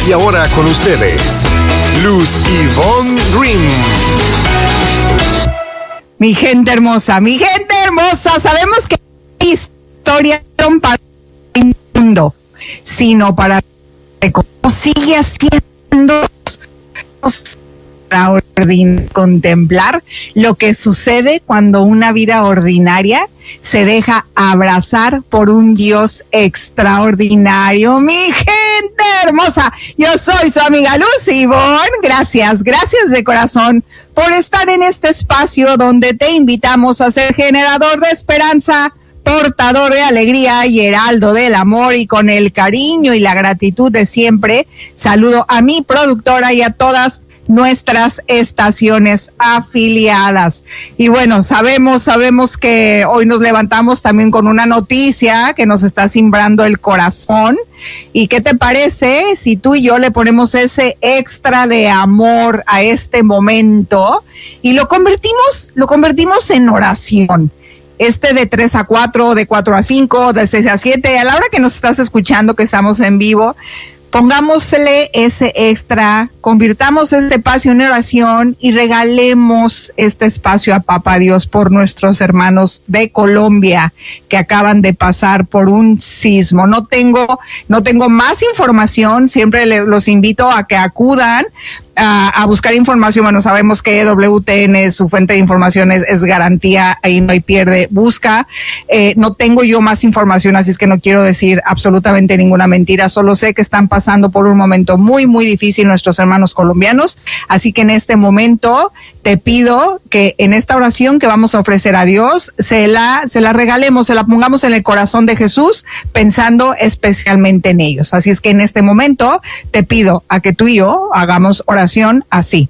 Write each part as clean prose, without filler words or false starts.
Y ahora con ustedes, Luz Ivonne Green. Mi gente hermosa, sabemos que la historia no para el mundo, sino para cómo sigue haciendo contemplar lo que sucede cuando una vida ordinaria se deja abrazar por un Dios extraordinario. Mi gente hermosa, yo soy su amiga Luz Ivonne. Gracias de corazón por estar en este espacio donde te invitamos a ser generador de esperanza, portador de alegría y heraldo del amor, y con el cariño y la gratitud de siempre saludo a mi productora y a todas nuestras estaciones afiliadas. Y bueno, sabemos que hoy nos levantamos también con una noticia que nos está cimbrando el corazón. ¿Y qué te parece si tú y yo le ponemos ese extra de amor a este momento y lo convertimos en oración? De 3 a 4, de 4 a 5, de 6 a 7, a la hora que nos estás escuchando, que estamos en vivo, pongámosle ese extra, convirtamos este espacio en oración y regalemos este espacio a Papá Dios por nuestros hermanos de Colombia que acaban de pasar por un sismo. No tengo más información, siempre los invito a que acudan a buscar información. Bueno, sabemos que WTN, su fuente de información es garantía, ahí no hay pierde, busca. No tengo yo más información, así es que no quiero decir absolutamente ninguna mentira, solo sé que están pasando por un momento muy, muy difícil nuestros hermanos colombianos, así que en este momento te pido que en esta oración que vamos a ofrecer a Dios, se la regalemos, se la pongamos en el corazón de Jesús, pensando especialmente en ellos. Así es que en este momento te pido a que tú y yo hagamos oración así.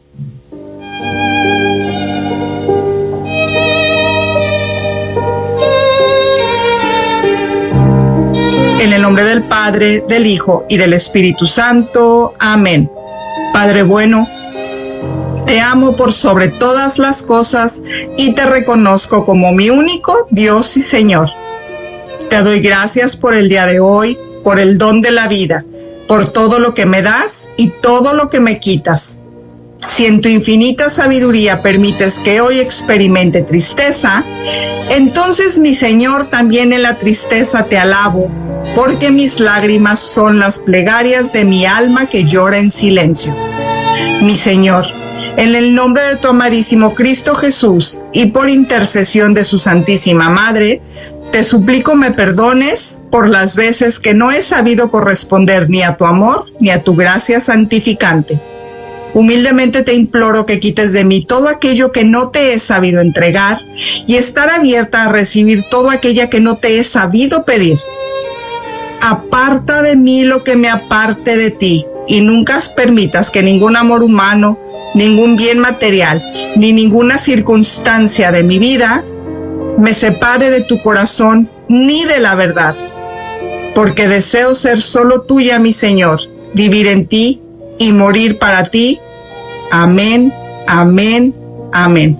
En el nombre del Padre, del Hijo y del Espíritu Santo. Amén. Padre bueno, te amo por sobre todas las cosas y te reconozco como mi único Dios y Señor. Te doy gracias por el día de hoy, por el don de la vida, por todo lo que me das y todo lo que me quitas. Si en tu infinita sabiduría permites que hoy experimente tristeza, entonces, mi Señor, también en la tristeza te alabo, porque mis lágrimas son las plegarias de mi alma que llora en silencio. Mi Señor, en el nombre de tu amadísimo Cristo Jesús y por intercesión de su Santísima Madre, te suplico me perdones por las veces que no he sabido corresponder ni a tu amor ni a tu gracia santificante. Humildemente te imploro que quites de mí todo aquello que no te he sabido entregar y estar abierta a recibir todo aquello que no te he sabido pedir. Aparta de mí lo que me aparte de ti y nunca permitas que ningún amor humano, ningún bien material, ni ninguna circunstancia de mi vida me separe de tu corazón ni de la verdad, porque deseo ser solo tuya, mi Señor, vivir en ti y morir para ti. Amén, amén, amén.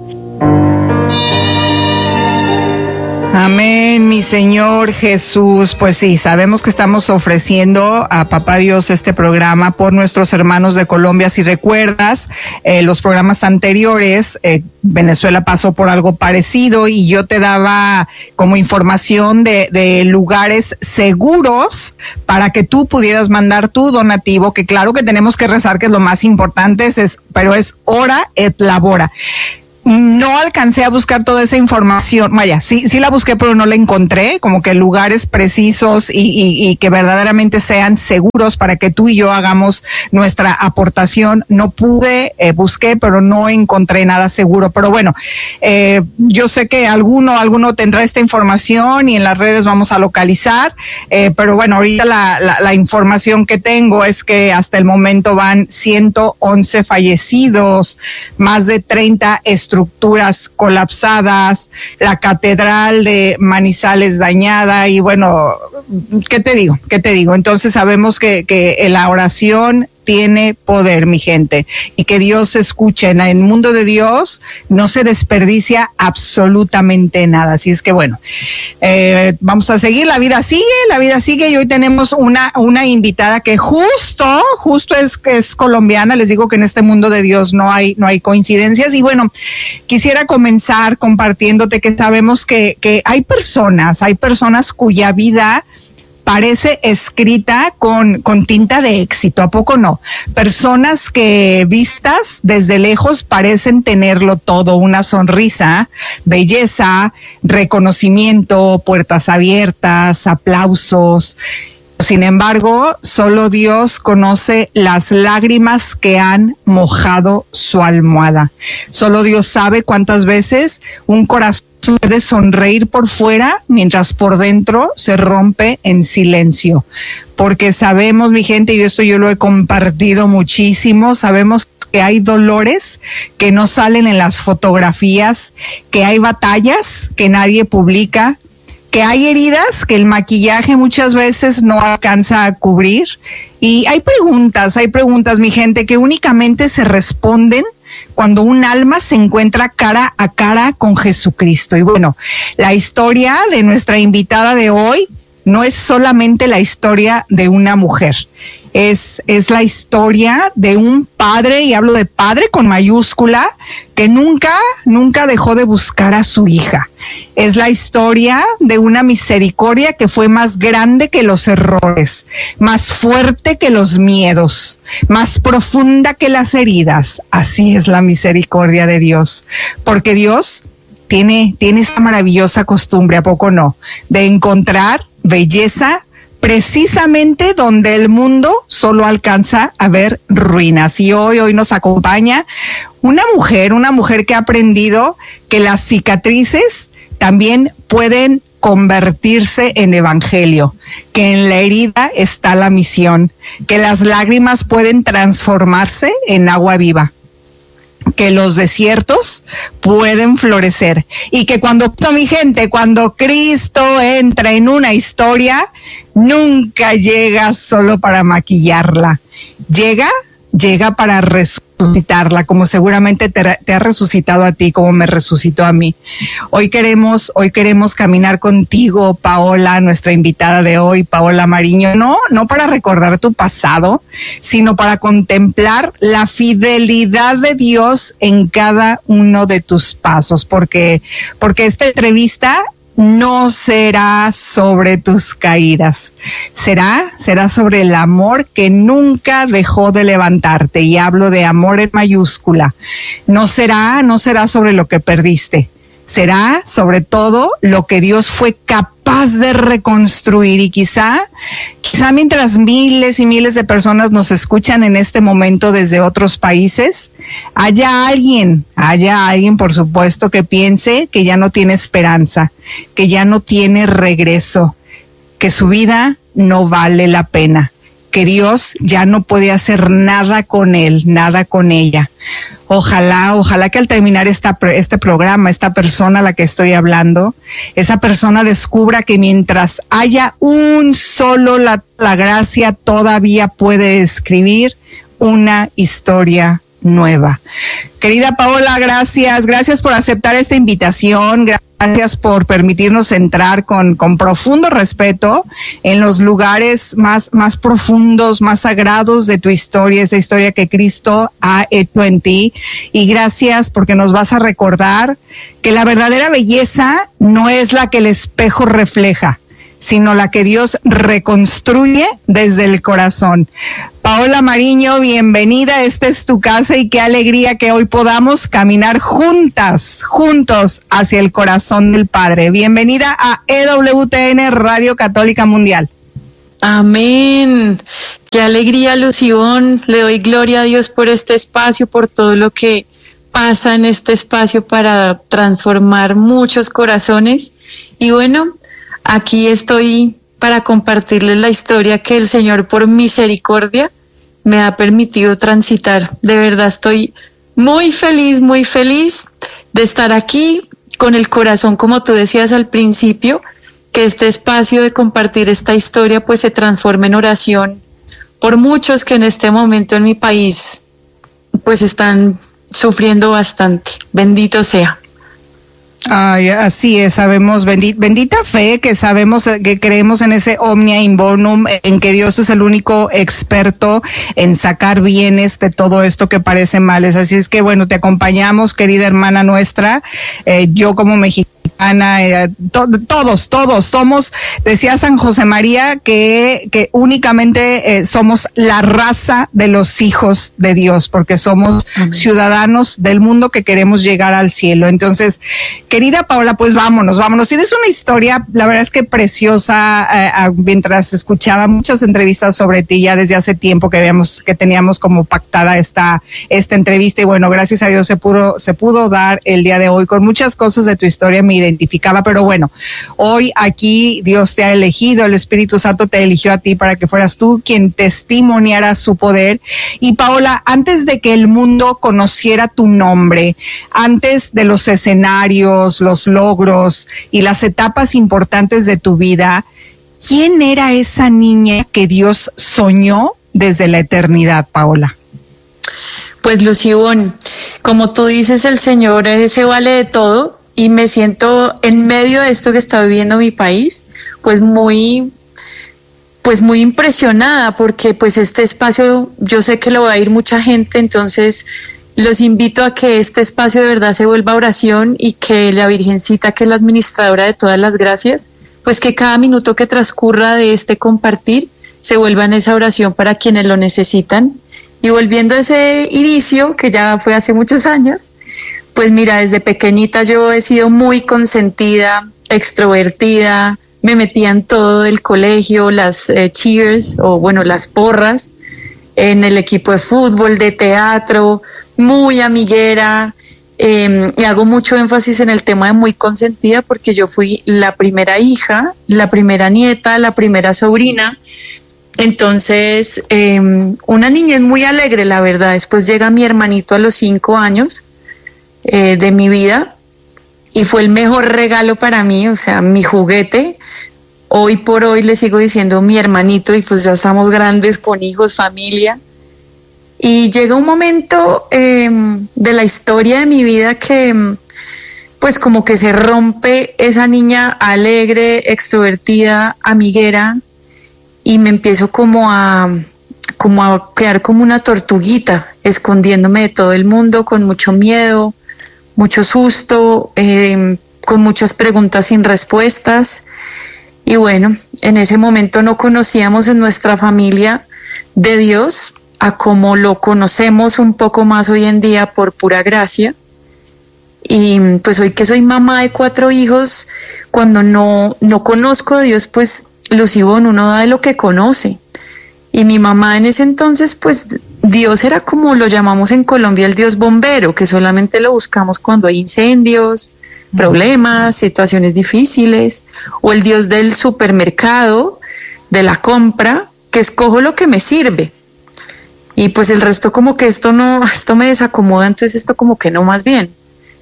Amén, mi Señor Jesús. Pues sí, sabemos que estamos ofreciendo a Papá Dios este programa por nuestros hermanos de Colombia. Si recuerdas, los programas anteriores, Venezuela pasó por algo parecido y yo te daba como información de lugares seguros para que tú pudieras mandar tu donativo, que claro que tenemos que rezar, que es lo más importante, pero es ora et labora. No alcancé a buscar toda esa información, vaya, sí la busqué, pero no la encontré, como que lugares precisos y que verdaderamente sean seguros para que tú y yo hagamos nuestra aportación. No pude, busqué, pero no encontré nada seguro. Pero bueno, yo sé que alguno tendrá esta información y en las redes vamos a localizar, pero bueno, ahorita la información que tengo es que hasta el momento van 111 fallecidos, más de 30 estructuras colapsadas, la catedral de Manizales dañada y bueno, ¿qué te digo? Entonces sabemos que la oración tiene poder, mi gente, y que Dios escuche. En el mundo de Dios no se desperdicia absolutamente nada. Así es que bueno, vamos a seguir, la vida sigue y hoy tenemos una invitada que justo es colombiana. Les digo que en este mundo de Dios no hay coincidencias. Y bueno, quisiera comenzar compartiéndote que sabemos que hay personas cuya vida parece escrita con tinta de éxito, ¿a poco no? Personas que vistas desde lejos parecen tenerlo todo: una sonrisa, belleza, reconocimiento, puertas abiertas, aplausos. Sin embargo, solo Dios conoce las lágrimas que han mojado su almohada. Solo Dios sabe cuántas veces un corazón puede sonreír por fuera mientras por dentro se rompe en silencio. Porque sabemos, mi gente, y esto yo lo he compartido muchísimo, sabemos que hay dolores que no salen en las fotografías, que hay batallas que nadie publica, que hay heridas que el maquillaje muchas veces no alcanza a cubrir. Y hay preguntas, mi gente, que únicamente se responden cuando un alma se encuentra cara a cara con Jesucristo. Y bueno, la historia de nuestra invitada de hoy no es solamente la historia de una mujer. Es la historia de un padre, y hablo de padre con mayúscula, que nunca dejó de buscar a su hija. Es la historia de una misericordia que fue más grande que los errores, más fuerte que los miedos, más profunda que las heridas. Así es la misericordia de Dios, porque Dios tiene esa maravillosa costumbre, ¿a poco no?, de encontrar belleza precisamente donde el mundo solo alcanza a ver ruinas. Y hoy nos acompaña una mujer que ha aprendido que las cicatrices también pueden convertirse en evangelio, que en la herida está la misión, que las lágrimas pueden transformarse en agua viva, que los desiertos pueden florecer, y que cuando Cristo entra en una historia, nunca llega solo para maquillarla, llega para resucitarla, como seguramente te ha resucitado a ti, como me resucitó a mí. Hoy queremos caminar contigo, Paola, nuestra invitada de hoy, Paola Mariño, no para recordar tu pasado, sino para contemplar la fidelidad de Dios en cada uno de tus pasos, porque esta entrevista no será sobre tus caídas, será sobre el amor que nunca dejó de levantarte, y hablo de amor en mayúscula. No será sobre lo que perdiste, será sobre todo lo que Dios fue capaz de reconstruir. Y quizá mientras miles y miles de personas nos escuchan en este momento desde otros países, haya alguien, por supuesto, que piense que ya no tiene esperanza, que ya no tiene regreso, que su vida no vale la pena, que Dios ya no puede hacer nada con él, nada con ella. Ojalá que al terminar este programa, esta persona a la que estoy hablando, esa persona descubra que mientras haya un solo, la gracia todavía puede escribir una historia nueva. Querida Paola, gracias por aceptar esta invitación, gracias por permitirnos entrar con profundo respeto en los lugares más profundos, más sagrados de tu historia, esa historia que Cristo ha hecho en ti. Y gracias porque nos vas a recordar que la verdadera belleza no es la que el espejo refleja, sino la que Dios reconstruye desde el corazón. Paola Mariño, bienvenida, esta es tu casa, y qué alegría que hoy podamos caminar juntos hacia el corazón del Padre. Bienvenida a EWTN Radio Católica Mundial. Amén. Qué alegría, Lucibón. Le doy gloria a Dios por este espacio, por todo lo que pasa en este espacio para transformar muchos corazones. Y bueno, aquí estoy para compartirles la historia que el Señor, por misericordia, me ha permitido transitar. De verdad estoy muy feliz de estar aquí con el corazón, como tú decías al principio, que este espacio de compartir esta historia pues se transforme en oración por muchos que en este momento en mi país pues están sufriendo bastante. Bendito sea. Ay, así es, sabemos, bendita fe, que sabemos, que creemos en ese omnia in bonum, en que Dios es el único experto en sacar bienes de todo esto que parece males. Así es que bueno, te acompañamos, querida hermana nuestra, yo como mexicana, todos somos, decía San José María que únicamente somos la raza de los hijos de Dios, porque somos ciudadanos del mundo que queremos llegar al cielo. Entonces, querida Paola, pues vámonos. Tienes una historia, la verdad es que preciosa, mientras escuchaba muchas entrevistas sobre ti ya desde hace tiempo que teníamos como pactada esta entrevista, y bueno, gracias a Dios se pudo dar el día de hoy. Con muchas cosas de tu historia me identificaba, pero bueno, hoy aquí Dios te ha elegido, el Espíritu Santo te eligió a ti para que fueras tú quien testimoniara su poder. Y Paola, antes de que el mundo conociera tu nombre, antes de los escenarios, los logros y las etapas importantes de tu vida, ¿quién era esa niña que Dios soñó desde la eternidad, Paola? Pues Lucibón, como tú dices, el Señor se vale de todo, y me siento en medio de esto que está viviendo mi país, pues muy impresionada, porque pues este espacio yo sé que lo va a ir mucha gente. Entonces los invito a que este espacio de verdad se vuelva oración, y que la Virgencita, que es la administradora de todas las gracias, pues que cada minuto que transcurra de este compartir se vuelva en esa oración para quienes lo necesitan. Y volviendo a ese inicio, que ya fue hace muchos años, pues mira, desde pequeñita yo he sido muy consentida, extrovertida, me metía en todo del colegio, las cheers, o bueno, las porras, en el equipo de fútbol, de teatro, muy amiguera, y hago mucho énfasis en el tema de muy consentida, porque yo fui la primera hija, la primera nieta, la primera sobrina. Entonces, una niñez muy alegre, la verdad. Después llega mi hermanito a los 5 años de mi vida, y fue el mejor regalo para mí, o sea, mi juguete. Hoy por hoy le sigo diciendo mi hermanito, y pues ya estamos grandes con hijos, familia. Y llega un momento de la historia de mi vida que pues como que se rompe esa niña alegre, extrovertida, amiguera, y me empiezo como a quedar como una tortuguita, escondiéndome de todo el mundo, con mucho miedo, mucho susto, con muchas preguntas sin respuestas. Y bueno, en ese momento no conocíamos en nuestra familia de Dios a como lo conocemos un poco más hoy en día por pura gracia. Y pues hoy que soy mamá de 4 hijos, cuando no conozco a Dios, pues Lucibón, uno da de lo que conoce. Y mi mamá en ese entonces, pues Dios era como lo llamamos en Colombia, el Dios bombero, que solamente lo buscamos cuando hay incendios, problemas, situaciones difíciles, o el Dios del supermercado, de la compra, que escojo lo que me sirve. Y pues el resto como que esto me desacomoda, entonces esto como que no, más bien.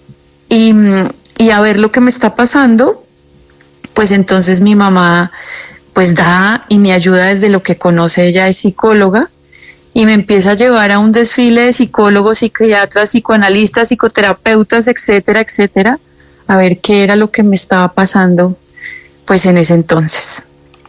Y a ver lo que me está pasando, pues entonces mi mamá pues da y me ayuda desde lo que conoce. Ella es psicóloga, y me empieza a llevar a un desfile de psicólogos, psiquiatras, psicoanalistas, psicoterapeutas, etcétera, etcétera, a ver qué era lo que me estaba pasando pues en ese entonces.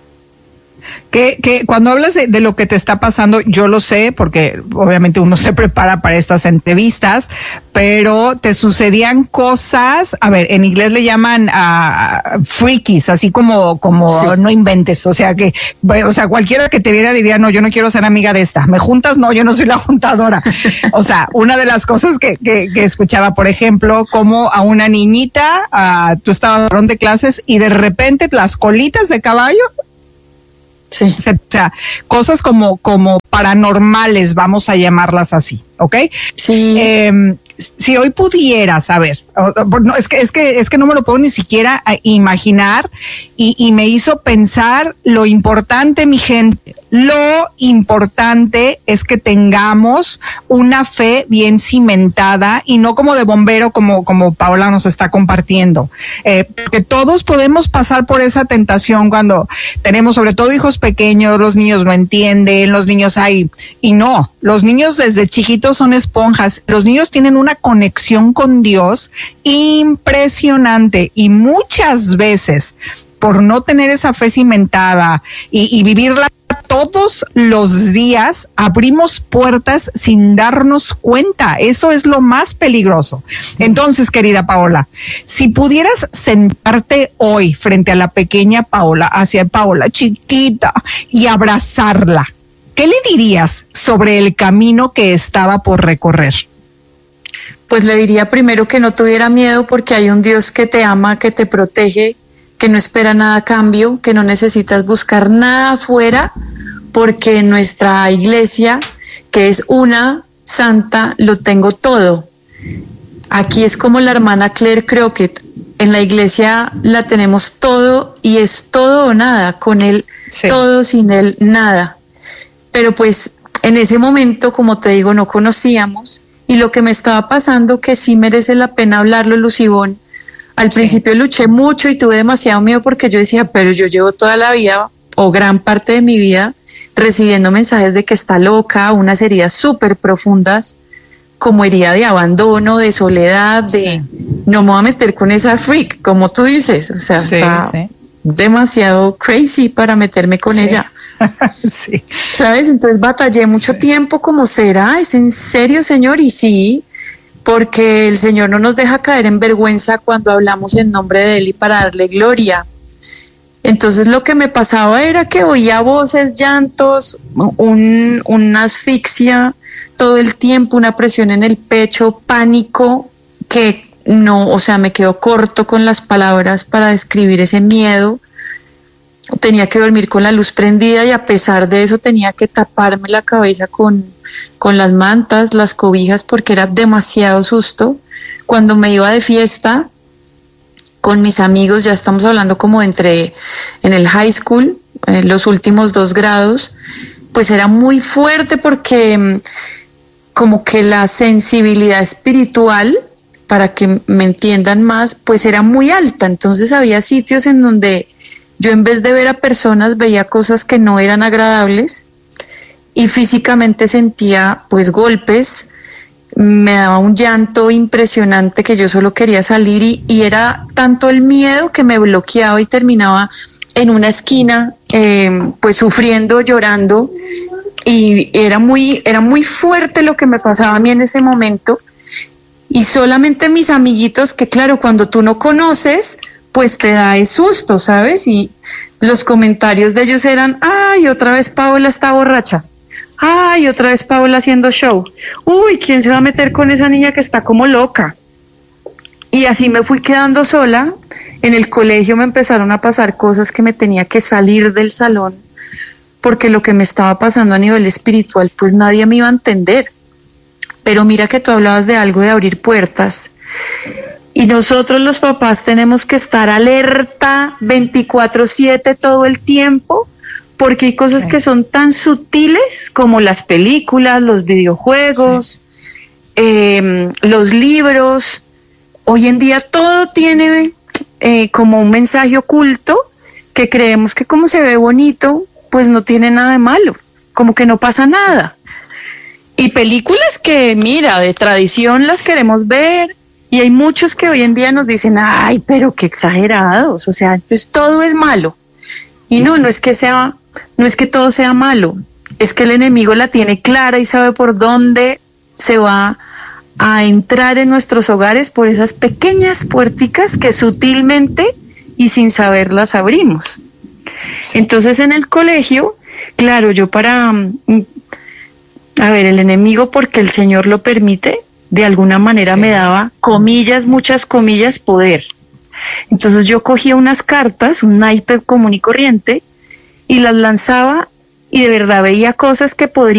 Que cuando hablas de lo que te está pasando, yo lo sé, porque obviamente uno se prepara para estas entrevistas, pero te sucedían cosas, a ver, en inglés le llaman freakies, así como sí. No inventes, o sea cualquiera que te viera diría, no, yo no quiero ser amiga de esta, ¿me juntas? No, yo no soy la juntadora. O sea, una de las cosas que escuchaba, por ejemplo, como a una niñita, tú estabas en el salón de clases y de repente las colitas de caballo. Sí. O sea, cosas como paranormales, vamos a llamarlas así, ¿ok? Sí. Si hoy pudieras, a ver, no, es que no me lo puedo ni siquiera imaginar, y me hizo pensar lo importante, mi gente. Lo importante es que tengamos una fe bien cimentada y no como de bombero, como Paola nos está compartiendo. Porque todos podemos pasar por esa tentación cuando tenemos sobre todo hijos pequeños, los niños no entienden, los niños y no, los niños desde chiquitos son esponjas, los niños tienen una conexión con Dios impresionante y muchas veces por no tener esa fe cimentada y vivirla todos los días, abrimos puertas sin darnos cuenta. Eso es lo más peligroso. Entonces, querida Paola, si pudieras sentarte hoy frente a la pequeña Paola, hacia Paola chiquita, y abrazarla, ¿qué le dirías sobre el camino que estaba por recorrer? Pues le diría primero que no tuviera miedo porque hay un Dios que te ama, que te protege, que no espera nada a cambio, que no necesitas buscar nada afuera, porque en nuestra iglesia, que es una santa, lo tengo todo. Aquí es como la hermana Claire Crockett, en la iglesia la tenemos todo y es todo o nada, con él sí. Todo, sin él nada. Pero pues en ese momento, como te digo, no conocíamos y lo que me estaba pasando, que sí merece la pena hablarlo, Lucibón. Al principio luché mucho y tuve demasiado miedo porque yo decía, pero yo llevo toda la vida o gran parte de mi vida recibiendo mensajes de que está loca, unas heridas súper profundas, como herida de abandono, de soledad, de no me voy a meter con esa freak, como tú dices, o sea, está demasiado crazy para meterme con ella. Sí. ¿Sabes? Entonces batallé mucho tiempo como, ¿será? ¿Es en serio, Señor? Y sí, porque el Señor no nos deja caer en vergüenza cuando hablamos en nombre de Él y para darle gloria. Entonces lo que me pasaba era que oía voces, llantos, una asfixia todo el tiempo, una presión en el pecho, pánico, que no, o sea, me quedo corto con las palabras para describir ese miedo. Tenía que dormir con la luz prendida y a pesar de eso tenía que taparme la cabeza con las mantas, las cobijas, porque era demasiado susto. Cuando me iba de fiesta con mis amigos, ya estamos hablando como en el high school, los últimos 2 grados, pues era muy fuerte porque como que la sensibilidad espiritual, para que me entiendan más, pues era muy alta. Entonces había sitios en donde yo en vez de ver a personas veía cosas que no eran agradables y físicamente sentía pues golpes, me daba un llanto impresionante que yo solo quería salir y era tanto el miedo que me bloqueaba y terminaba en una esquina pues sufriendo, llorando y era muy fuerte lo que me pasaba a mí en ese momento y solamente mis amiguitos que claro, cuando tú no conoces pues te da el susto, ¿sabes? Y los comentarios de ellos eran, ay, otra vez Paola está borracha. Ay, otra vez Paola haciendo show. Uy, ¿quién se va a meter con esa niña que está como loca? Y así me fui quedando sola. En el colegio me empezaron a pasar cosas que me tenía que salir del salón, porque lo que me estaba pasando a nivel espiritual, pues nadie me iba a entender. Pero mira que tú hablabas de algo de abrir puertas. Y nosotros los papás tenemos que estar alerta 24/7 todo el tiempo, porque hay cosas que son tan sutiles como las películas, los videojuegos, los libros. Hoy en día todo tiene como un mensaje oculto que creemos que como se ve bonito, pues no tiene nada de malo, como que no pasa nada. Y películas que, mira, de tradición las queremos ver. Y hay muchos que hoy en día nos dicen, ay, pero qué exagerados, o sea, entonces todo es malo. Y no es que todo sea malo, es que el enemigo la tiene clara y sabe por dónde se va a entrar en nuestros hogares por esas pequeñas puerticas que sutilmente y sin saberlas abrimos. Entonces en el colegio, claro, yo el enemigo, porque el Señor lo permite, de alguna manera me daba, comillas, muchas comillas, poder. Entonces yo cogía unas cartas, un naipe común y corriente, y las lanzaba y de verdad veía cosas que podría